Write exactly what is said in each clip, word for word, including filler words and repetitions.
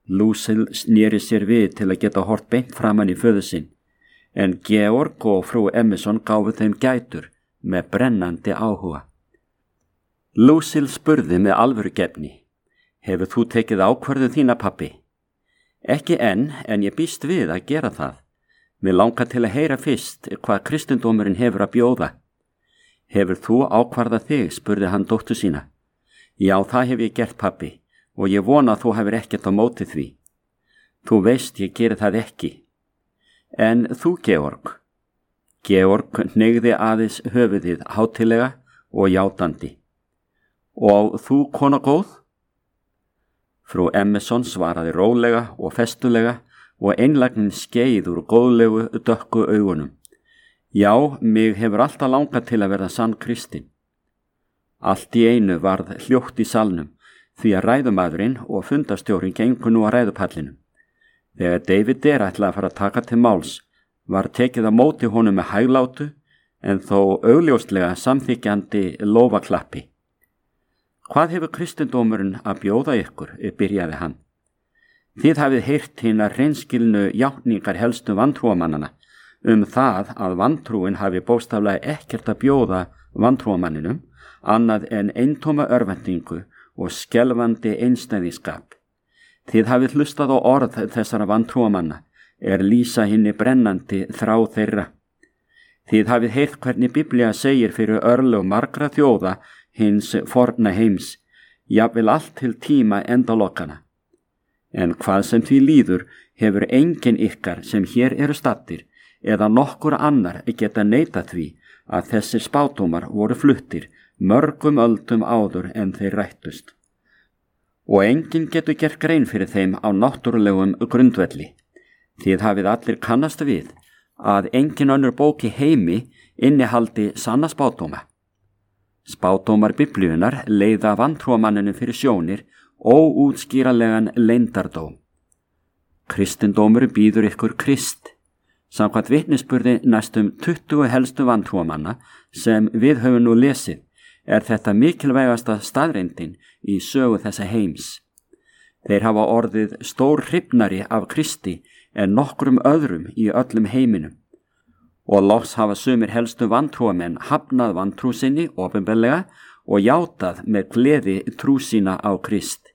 Lucille sneri sér við til að geta hort beint framan í föður sinn, en Georg og frú Emerson gáfu þeim gætur með brennandi áhuga. Lucille spurði með alvörugefni: Hefur þú tekið ákvörðu þína, pabbi? Ekki enn, en ég býst við að gera það. Mér langar til að heyra fyrst hvað kristindómurinn hefur að bjóða. Hefur þú ákvarðað þig, spurði hann dóttur sína. Já, það hef ég gert, pabbi, og ég vona að þú hefur ekkert á móti því. Þú veist, ég geri það ekki. En þú, Georg? Georg hneigði aðeins höfuðið hátilega og játandi. Og þú, kona góð? Frú Emerson svaraði rólega og festulega og einlægnin skeið úr góðlegu dökku augunum. Já, mig hefur alltaf langað til að verða sann kristin. Allt í einu varð hljótt í salnum, því að ræðumadurinn og fundarstjórin gengu nú að ræðupallinum. Þegar David Dare ætlaði að fara að taka til máls, var tekið á móti honum með hæglátu, en þó augljóslega samþykjandi lófaklappi. Hvað hefur kristindómurinn að bjóða ykkur, byrjaði hann. Þið hafið heyrt hinar hreinskilnu játningar helstu vantrúamannana um það að vantrúin hafi bókstaflega ekkert að bjóða vantrúamanninum annað en eintóma örvendingu og skelfandi einstæðiskap. Þið hafið hlustað á orð þessara vantrúamanna er lýsa hinni brennandi þrá þeirra. Þið hafið heyrt hvernig Biblía segir fyrir örlög margra þjóða hins forna heims, jafnvel allt til tíma endalokkana. En hvað sem því líður hefur enginn ykkar sem hér eru stattir eða nokkur annar geta neitað því að þessir spádómar voru fluttir mörgum öldum áður en þeir rættust. Og enginn getur gert grein fyrir þeim á náttúrulegum grundvelli. Þið hafið allir kannast við að engin önnur bók í heimi innihaldi sanna spádóma. Spádómar Biblíunnar leiða vantrúamanninu fyrir sjónir óútskýranlegan leyndardóm. Kristindómur býður ykkur Krist. Samkvæmt vitnisburði næstum tuttugu helstu vantrúamanna sem við höfum nú lesið er þetta mikilvægasta staðreyndin í sögu þessa heims. Þeir hafa orðið stór hrifnari af Kristi en nokkrum öðrum í öllum heiminum. Og loks hafa sumir helstu vantrúamenn hafnað vantrú sinni opinberlega og játað með gleði trú sína á Krist.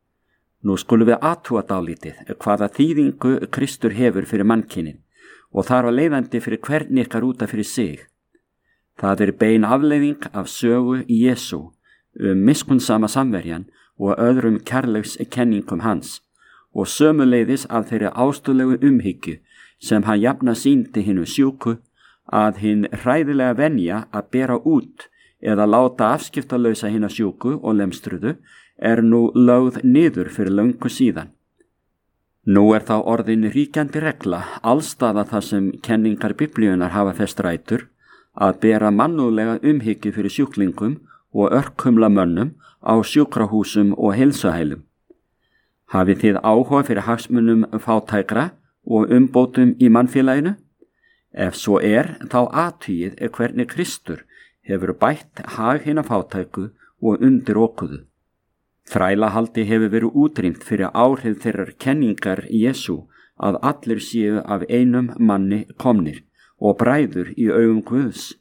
Nú skulum við athuga dálítið hvaða þýðingu Kristur hefur fyrir mannkynið og þar var leiðandi fyrir hvern ykkar út af fyrir sig. Það er bein afleiðing af sögu Jesú um miskunnsama samverjan og öðrum kærleikskenningum hans og sömuleiðis af þeirri ástúðlegu umhyggju sem hann jafna sýndi hinu sjúku að hinn hræðilega venja að bera út eða láta afskiptalausa hina sjúku og lemstruðu er nú lögð niður fyrir löngu síðan. Nú er þá orðin ríkjandi regla allstaða þar sem kenningar Biblíunnar hafa fest rætur að bera mannúðlega umhyggju fyrir sjúklingum og örkumla mönnum á sjúkrahúsum og heilsuhælum. Hafið þið áhuga fyrir hagsmunum fátækra og umbótum í mannfélaginu? Ef svo er, þá athugið er hvernig Kristur hefur bætt hag hina fátæku og undirokuðu. Þrælahaldi hefur verið útrýmt fyrir áhrif þeirrar kenningar Jesú að allir séu af einum manni komnir og bræður í augum Guðs.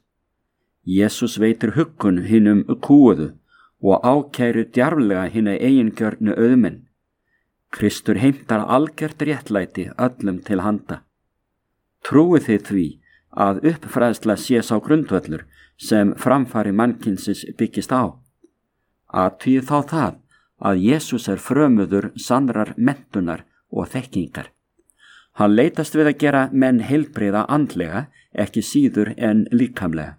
Jesús veitir huggun hinum kúuðu og ákæru djarflega hina eigingjörnu auðmenn. Kristur heimtar algjört réttlæti öllum til handa. Trúið þið því að uppfræðsla sé sá grundvöllur sem framfari mannkynsins byggist á? Athugið þá það að Jesús er frömuður sannrar menntunar og þekkingar. Hann leitast við að gera menn heilbrigða andlega, ekki síður en líkamlega.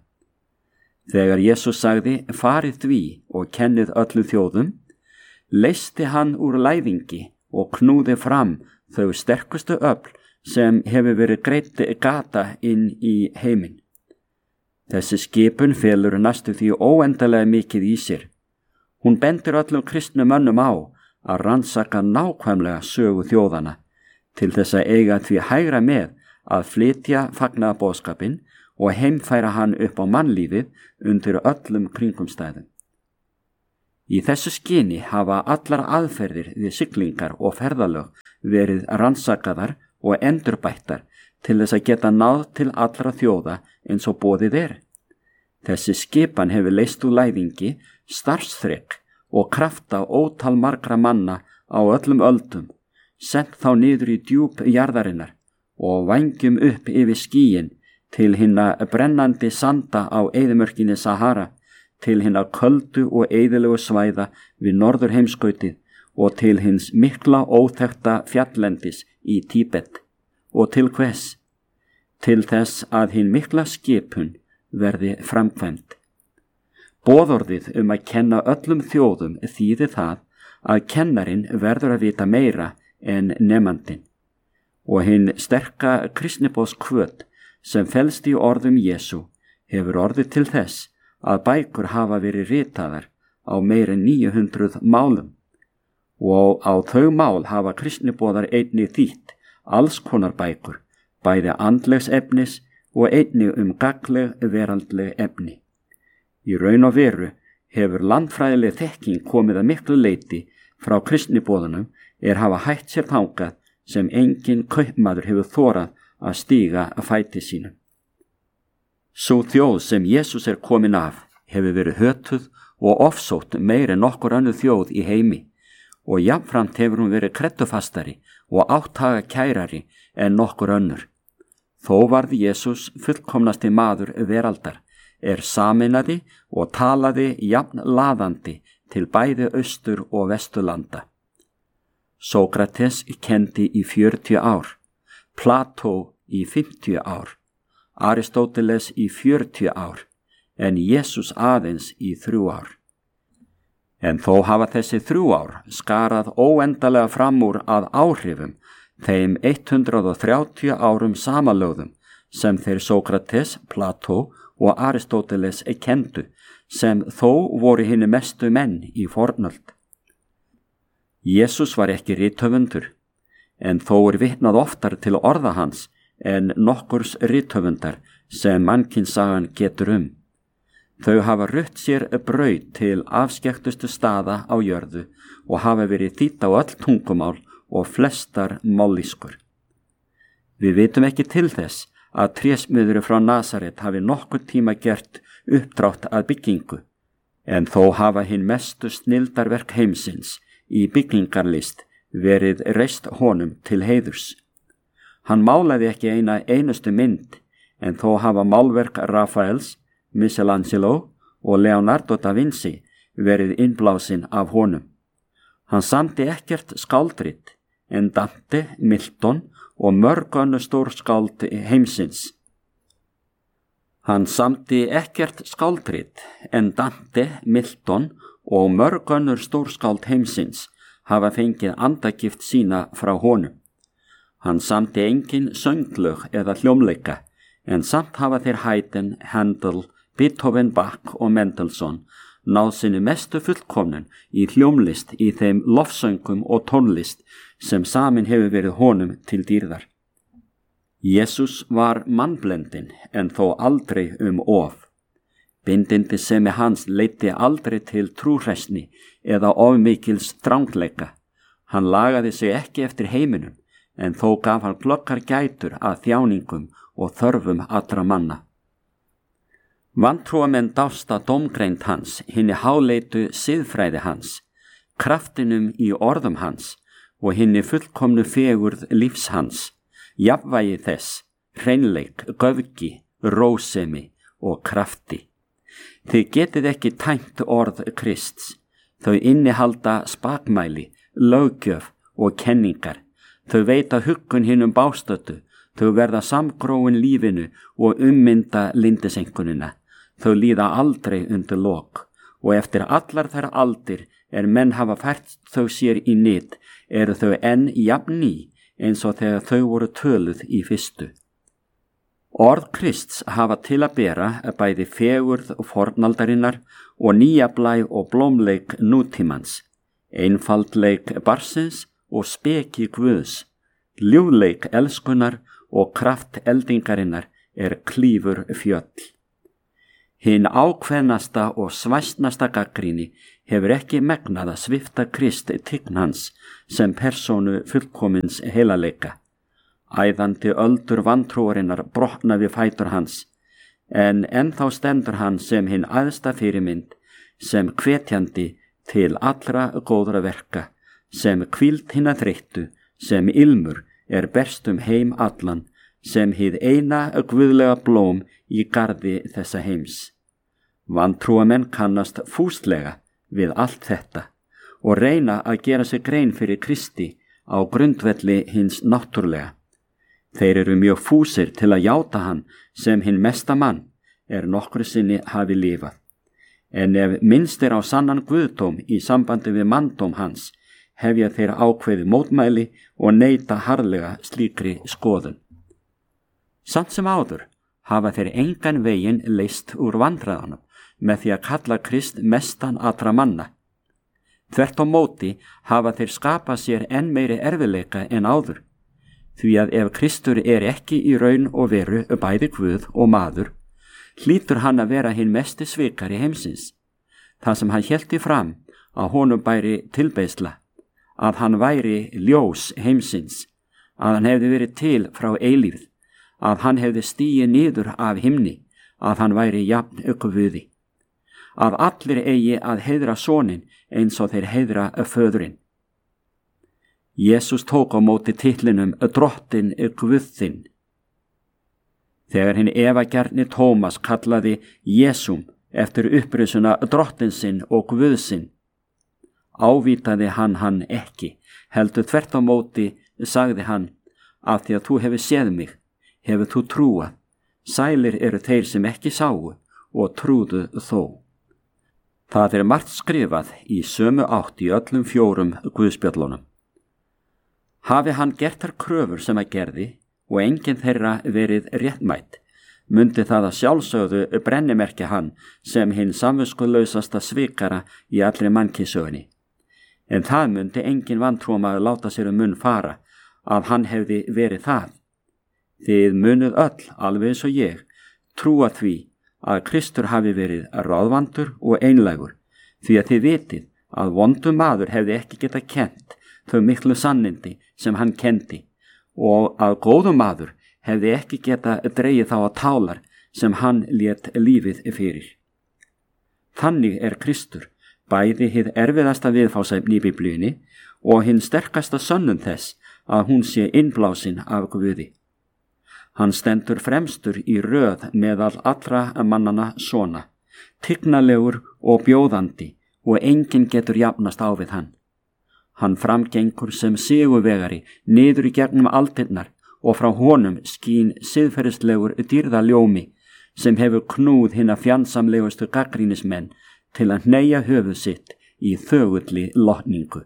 Þegar Jesús sagði, farið því og kennið öllum þjóðum, leysti hann úr læðingi og knúði fram þau sterkustu öfl sem hefur verið greitt gata inn í heiminn. Þessi skipun felur næstu því óendalega mikið í sér. Hún bendir öllum kristnum mönnum á að rannsaka nákvæmlega sögu þjóðana til þess að eiga því hægra með að flytja fagnaðarboðskapinn og heimfæra hann upp á mannlífið undir öllum kringumstæðum. Í þessu skyni hafa allar aðferðir við siglingar og ferðalög verið rannsakaðar og endurbættar til þess að geta náð til allra þjóða eins og boðið er. Þessi skipan hefur leyst úr læðingi, starfsþrek og krafta ótal margra manna á öllum öldum, sent þá niður í djúp jarðarinnar og vængjum upp yfir skýin til hinna brennandi sanda á eyðimörkinni Sahara, til hinna köldu og eyðilegu svæða við norður heimskautið og til hins mikla óþekkta fjallendis í Tíbet. Og til hvers? Til þess að hin mikla skipun verði framkvæmd. Boðorðið um að kenna öllum þjóðum þýðir það að kennarinn verður að vita meira en nemandinn. Og hinn sterka kristniboðskvöt sem felst í orðum Jesú hefur orðið til þess að bækur hafa verið ritaðar á meira en níu hundruð málum. Og á þau mál hafa kristniboðar einnig þýtt alls konar bækur, bæði andlegs efnis og einnig um gagnleg veraldleg efni. Í raun og veru hefur landfræðileg þekking komið að miklu leyti frá kristniboðunum er hafa hætt sér þangað sem engin kaupmaður hefur þorað að stíga að fæti sínum. Sú þjóð sem Jesús er komin af hefur verið hötuð og ofsótt meir en nokkur önnur þjóð í heimi og jafnframt hefur hún verið kreddufastari og áttaga kærari en nokkur önnur. Þó varð Jesús fullkomnasti maður veraldar, er sameinaði og talaði jafn laðandi til bæði austur- og vesturlanda. Sókrates kendi í fjörutíu ár, Plató í fimmtíu ár, Aristóteles í fjörutíu ár, en Jesús aðeins í þrjú ár. En þó hafa þessi þrjú ár skarað óendalega fram úr að áhrifum þeim hundrað og þrjátíu árum samanlögðum sem þeir Sókrates, Plató og Aristóteles kendu, sem þó voru hinni mestu menn í fornöld. Jesús var ekki rithöfundur, en þó er vitnað oftar til orða hans en nokkurs rithöfundar sem mannkynssagan getur um. Þau hafa rutt sér brauð til afskekktustu staða á jörðu og hafa verið þýtt á öll tungumál og flestar mállýskur. Við vitum ekki til þess að trésmiður frá Nasaret hafi nokkur tíma gert uppdrátt að byggingu, en þó hafa hinn mestu snildarverk heimsins í byggingarlist verið reist honum til heiðurs. Hann málaði ekki eina einustu mynd, en þó hafa málverk Rafaels, Michelangelo og Leonardo da Vinci verið innblásin af honum. Hann samdi ekkert skáldrit, en Dante, Milton og mörg önnur stórskáld heimsins. Hann samdi ekkert skáldrit, en Dante, Milton og mörg önnur stórskáld heimsins hafa fengið andagift sína frá honum. Hann samdi engin sönglög eða hljómleika, en samt hafa þeir Haydn, Handel, Beethoven, Bach og Mendelssohn náð sinni mestu fullkomnun í hljómlist í þeim lofsöngum og tónlist sem samin hefur verið honum til dýrðar. Jesús var mannblendinn en þó aldrei um of. Bindindi semi hans leiddi aldrei til trúhræsni eða ofmikils þrangleika. Hann lagaði sig ekki eftir heiminum, en þó gaf hann glöggar gætur að þjáningum og þörfum allra manna. Vantrúamenn dásta dómgreind hans, hinni háleitu siðfræði hans, kraftinum í orðum hans og hinni fullkomnu fegurð lífs hans, jafnvægi þess, hreinleik, göfgi, rósemi og krafti. Þið getið ekki tæmt orð Krists, þau innihalda spakmæli, löggjöf og kenningar, þau veita huggun hinum bástötu, þau verða samgróin lífinu og ummynda lindisenkunina. Þau líða aldrei undir lok og eftir allar þær aldir er menn hafa fært þau sér í nyt eru þau enn jafn ný eins og þegar þau voru töluð í fyrstu. Orð Krists hafa til að bera bæði fegurð fornaldarinnar og nýjablæ og blómleik nútímans, einfaldleik barsins og speki Guðs, ljúfleik elskunar og kraft eldingarinnar er klífur fjöll. Hinn ákveðnasta og svæsnasta gagnrýni hefur ekki megnað að svipta Krist tign hans sem persónu fullkomins heilagleika. Æðandi öldur vantrúarinnar brotna við fætur hans, en ennþá stendur hann sem hinn æðsta fyrirmynd, sem hvetjandi til allra góðra verka, sem hvíld hinna þreyttu, sem ilmur er berstum heim allan, sem hið eina guðlega blóm í garði þessa heims. Vantrúamenn kannast fúslega við allt þetta og reyna að gera sig grein fyrir Kristi á grundvelli hins náttúrlega. Þeir eru mjög fúsir til að játa hann sem hinn mesta mann er nokkru sinni hafi lifað. En ef minnst er á sannan guðdóm í sambandi við manndóm hans, hefja þeir ákveði mótmæli og neita harðlega slíkri skoðun. Samt sem áður hafa þeir engan veginn leyst úr vandræðanum með því að kalla Krist mestan allra manna. Þvert á móti hafa þeir skapað sér enn meiri erfiðleika en áður, því að ef Kristur er ekki í raun og veru bæði Guð og maður, hlýtur hann að vera hinn mesti svikari heimsins. Það sem hann hélti fram að honum bæri tilbeiðsla, að hann væri ljós heimsins, að hann hefði verið til frá eilífð, að hann hefði stigið niður af himni, að hann væri jafn Guði, að allir eigi að heiðra sonin eins og þeir heiðra föðurinn. Jesús tók á móti titlinum Drottinn Guð þinn. Þegar hinn efagjarni Tómas kallaði Jesúm eftir upprisuna drottinsinn og Guðsinn, ávítaði hann hann ekki, heldur þvert á móti sagði hann, af því að þú hefur séð mig, hefur þú trúað, sælir eru þeir sem ekki sáu og trúðu þó. Það er margt skrifað í sömu átt í öllum fjórum Guðspjöllunum. Hafi hann gert þær kröfur sem að gerði og enginn þeirra verið réttmætt, mundi það að sjálfsögðu brennimerkja hann sem hinn samviskuleysasta svikara í allri mannkynssögunni. En það mundi enginn vantrúmaður láta sér um munn fara að hann hefði verið það. Þið munuð öll, alveg eins og ég, trúa því að Kristur hafi verið ráðvandur og einlægur, því að þið vitið að vondur maður hefði ekki getað kennt þau miklu sannindi sem hann kendi og að góður maður hefði ekki getað dregið þá að tálar sem hann lét lífið fyrir. Þannig er Kristur bæði hið erfiðasta viðfáðsefni í Biblíunni og hinn sterkasta sönnun þess að hún sé innblásin af Guði. Hann stendur fremstur í röð meðal allra mannana svona, tignalegur og bjóðandi og enginn getur jafnast á við hann. Hann framgengur sem sigurvegari niður í gegnum aldirnar og frá honum skín siðferðislegur dýrðaljómi sem hefur knúð hina fjandsamlegustu gagnrýnismenn til að hneigja höfuð sitt í þögulli lotningu.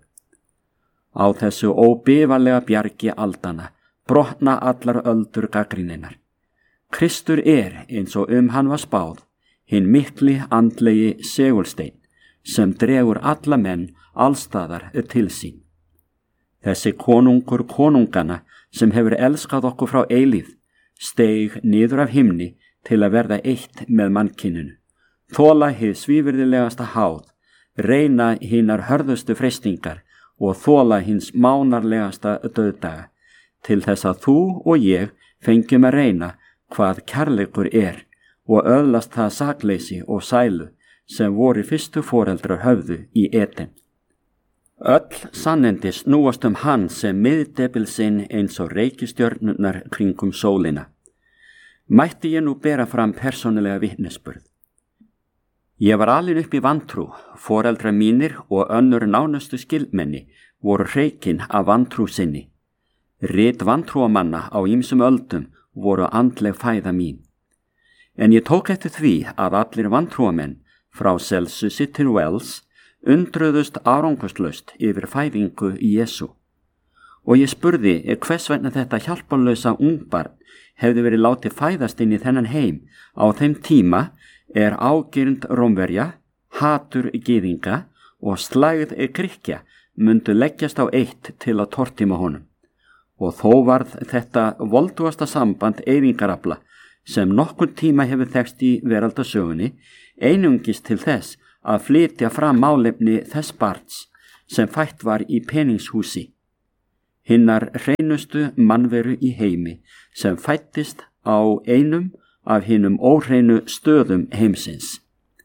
Á þessu óbifalega bjargi aldana brotna allar öldur gagnrýninnar. Kristur er, eins og um hann var spáð, hinn mikli andlegi segulsteinn sem dregur alla menn allstaðar til sín. Þessi konungur konungana sem hefur elskað okkur frá eilífð steig niður af himni til að verða eitt með mannkyninu, þola hið svívirðilegasta háð, reyna hinar hörðustu freistingar og þola hins mánarlegasta dauðdaga, til þess að þú og ég fengjum að reyna hvað kærleikur er og öðlast það sakleysi og sælu sem voru fyrstu foreldrar höfðu í Eden. Öll sannindi snúast um hann sem miðdebil sinn eins og reikistjörnurnar kringum sólina. Mætti ég nú bera fram persónulega vitnisburð. Ég var alin upp í vantrú, foreldrar mínir og önnur nánustu skildmenni voru hreikin af vantrú sinni. Rit vantrúamanna á ýmsum öldum voru andleg fæða mín. En ég tók eftir því að allir vantrúamenn frá Celsusi til Wells undruðust árangurslaust yfir fæðingu Jesú. Og ég spurði hvers vegna þetta hjálparlausa ungbarn hefði verið látið fæðast inn í þennan heim á þeim tíma er ágirnd Rómverja, hatur gyðinga og slægð Grikkja mundu leggjast á eitt til að tortíma honum. Og þó varð þetta voldugasta samband eyðingarafla sem nokkur tíma hefur þekkst í veraldasögunni einungis til þess að flytja fram málefni þess barns sem fætt var í peningshúsi, hinnar hreinustu mannveru í heimi sem fættist á einum af hinum óhreinu stöðum heimsins.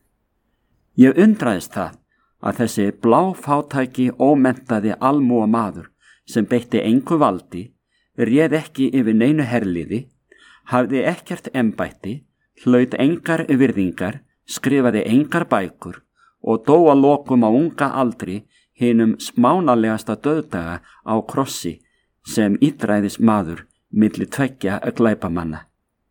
Ég undraðist það að þessi bláfátæki ómenntaði almúa maður sem beitti engu valdi, réð ekki yfir neinu herliði, hafði ekkert embætti, hlaut engar virðingar, skrifaði engar bækur og dó að lokum á unga aldri hinum smánalegasta dauðdaga á krossi sem illræðis maður milli tveggja glæpamanna.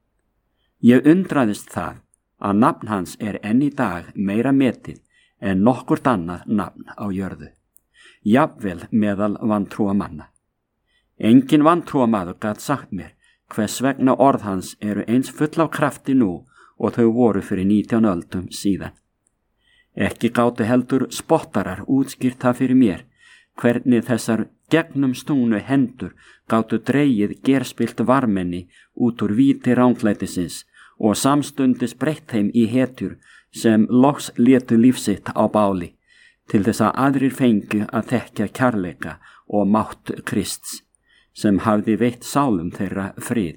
Ég undraðist það að nafn hans er enn í dag meira metið en nokkurt annað nafn á jörðu, jafnvel meðal vantrúa manna. Engin vantrúa maður gat sagt mér hvers vegna orð hans eru eins full af krafti nú og þau voru fyrir nítján öldum síðan. Ekki gátu heldur spottarar útskýrt það fyrir mér hvernig þessar gegnum stungnu hendur gátu dregið gerspilt varmenni út úr víti ránglætisins og samstundis breytt þeim í hetjur sem loks létu lífsitt á báli til þess að aðrir fengu að þekkja kærleika og mátt Krists sem hafði veitt sálum þeirra frið.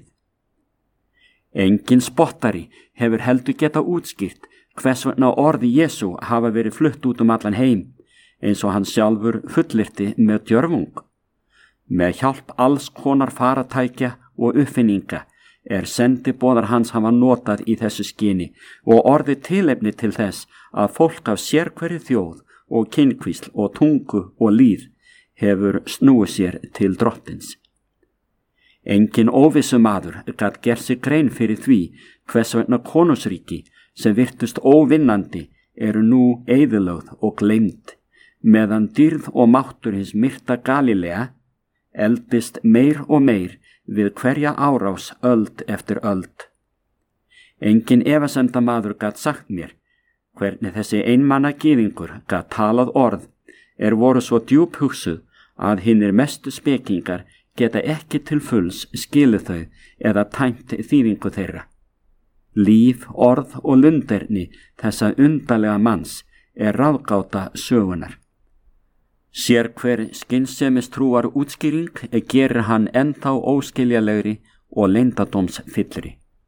Engin spottari hefur heldur geta útskýrt hvers vegna orði Jesú hafa verið flutt út um allan heim eins og hann sjálfur fullyrti með djörfung. Með hjálp alls konar faratækja og uppfinninga er sendiboðar hans hafa notað í þessu skyni og orðið tilefni til þess að fólk af sérhverju þjóð og kynkvísl og tungu og líð hefur snúið sér til drottins. Engin óvissu maður gat gert sig grein fyrir því hvers vegna konungsríki sem virtust óvinnandi eru nú eyðilögð og gleymd, meðan dýrð og máttur hins myrta Galilea eldist meir og meir við hverja árás öld eftir öld. Engin efasemda maður gat sagt mér hvernig þessi einmanna gyðingur gat talað orð er voru svo djúp hugsuð að hinnir mestu spekingar geta ekki til fulls skilið þau eða tæmt þýðingu þeirra. Líf, orð og lunderni þessa undarlega manns er ráðgáta sögunar. Sér hver skynsemis trúar útskýring gerir hann ennþá óskiljalegri og leyndardómsfyllri.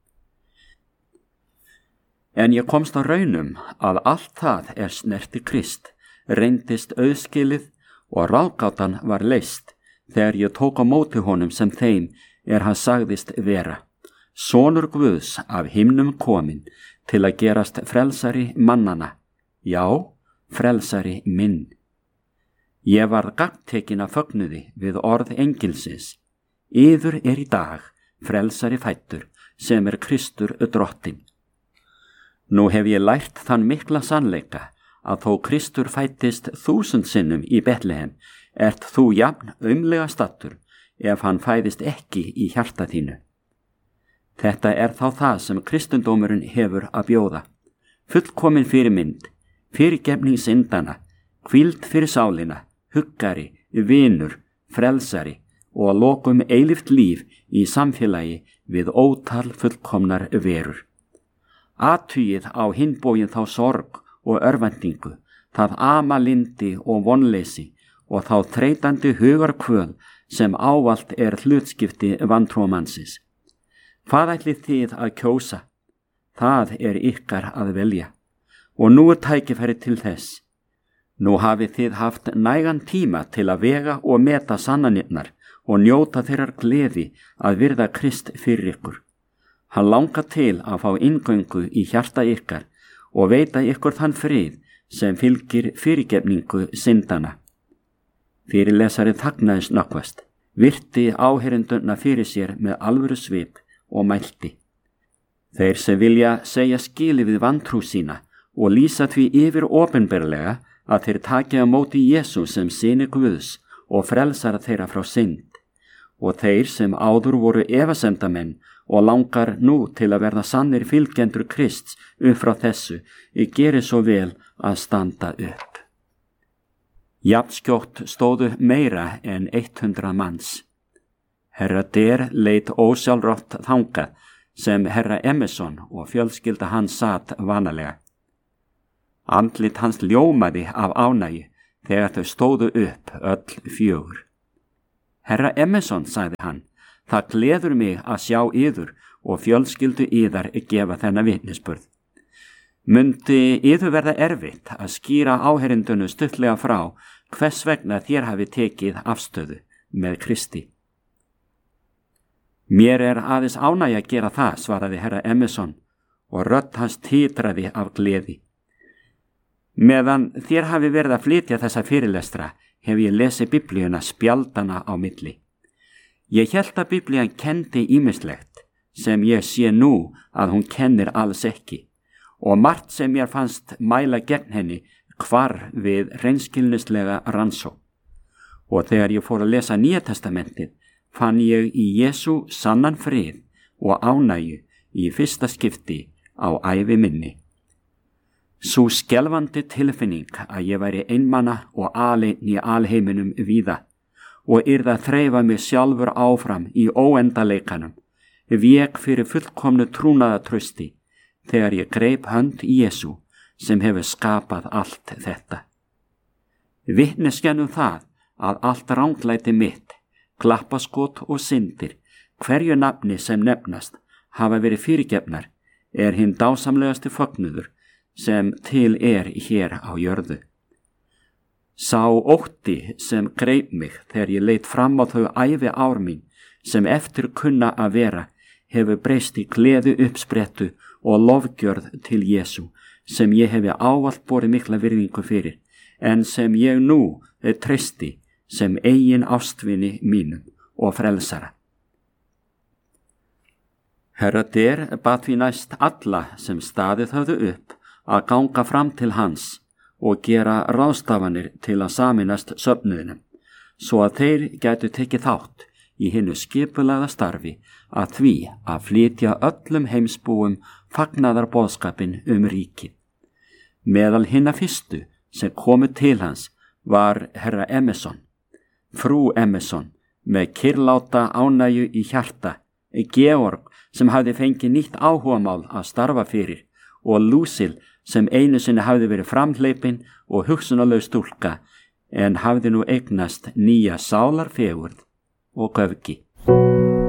En ég komst á raunum að allt það er snerti Krist, reyndist auðskilið og ráðgátan var leyst þegar ég tók á móti honum sem þeim er hann sagðist vera, sonur Guðs af himnum kominn til að gerast frelsari mannana, já, frelsari minn. Ég varð gagntekin af fögnuði við orð engilsins, yður er í dag frelsari fæddur sem er Kristur drottinn. Nú hef ég lært þann mikla sannleika að þó Kristur fæddist þúsund sinnum í Betlehem, ert þú jafn aumlega stattur ef hann fæðist ekki í hjarta þínu. Þetta er þá það sem kristendómurinn hefur að bjóða, fullkomin fyrirmynd, fyrirgefning syndana, hvíld fyrir sálina, huggari, vinur, frelsari og að lokum eilíft líf í samfélagi við ótal fullkomnar verur. Athugið á hinn bóginn þá sorg og örvæntingu, það amalindi og vonleysi og þá þreytandi hugarkvöl sem ávallt er hlutskipti vantrúamannsins. Hvað ætlið þið að kjósa? Það er ykkar að velja. Og nú er tækifæri til þess. Nú hafið þið haft nægan tíma til að vega og meta sannanirnar og njóta þeirrar gleði að virða Krist fyrir ykkur. Hann langar til að fá inngöngu í hjarta ykkar og veita ykkur þann frið sem fylgir fyrirgefningu syndana. Fyrirlesari þagnaði snöggvast, virti áheyrendurna fyrir sér með alvöru svip og mælti. Þeir sem vilja segja skili við vantrú sína og lýsa því yfir opinberlega að þeir taki á móti Jesú sem syni Guðs og frelsara þeirra frá synd, og þeir sem áður voru efasemdamenn og langar nú til að verða sannir fylgjendur Krists upp frá þessu, gerir svo vel að standa upp. Jafnskjótt stóðu meira en eitt hundrað manns. Herra Der leit ósjálfrátt þangað sem herra Emerson og fjölskylda hans sat vanalega. Andlit hans ljómaði af ánægju þegar þau stóðu upp öll fjögur. Herra Emerson, sagði hann, það gleður mig að sjá yður og fjölskyldu yðar gefa þennan vitnisburð. Mundi yður verða erfitt að skýra áheyrendunum stuttlega frá hvers vegna þér hafi tekið afstöðu með Kristi? Mér er aðeins ánægja að gera það, svaraði herra Emerson og rödd hans titraði af gleði. Meðan þér hafi verið að flytja þessa fyrirlestra hef ég lesið Biblíuna spjaldana á milli. Ég hélt að Biblían kendi ýmislegt sem ég sé nú að hún kennir alls ekki og margt sem mér fannst mæla gegn henni hvarf við hreinskilnislega rannsókn. Og þegar ég fór að lesa Nýja testamentið fann ég í Jesú sannan frið og ánægju í fyrsta skipti á ævi minni. Sú skelfandi tilfinning að ég væri einmana og aleinn í alheiminum víða og yrði að þreifa mig sjálfur áfram í óendaleikanum, vék fyrir fullkomnu trúnaðartrausti þegar ég greip hönd í Jesú sem hefur skapað allt þetta. Vitneskjan um það að allt ranglæti mitt, klappaskot og syndir, hverju nafni sem nefnast, hafa verið fyrirgefnar, er hinn dásamlegasti fögnuður sem til er hér á jörðu. Sá ótti sem greip mig þegar ég leit fram á þau ævi ár mín sem eftir kunna að vera hefur breyst í gleði uppsprettu og lofgjörð til Jesú sem ég hefi ávallt borið mikla virðingu fyrir en sem ég nú treysti sem eigin ástvini mínum og frelsara. Herra der bað því næst alla sem staðið höfðu upp að ganga fram til hans og gera ráðstafanir til að sameinast söfnuðinum, svo að þeir gætu tekið þátt í hinu skipulagða starfi að því að flytja öllum heimsbúum fagnaðarboðskapinn um ríkið. Meðal hinna fyrstu sem komu til hans var herra Emerson, frú Emerson með kyrrláta ánægju í hjarta, Georg sem hafði fengið nýtt áhugamál að starfa fyrir og Lucille sem einu sinni hafði verið framhleypin og hugsunarlaus stúlka en hafði nú eignast nýja sálarfegurð og göfgi.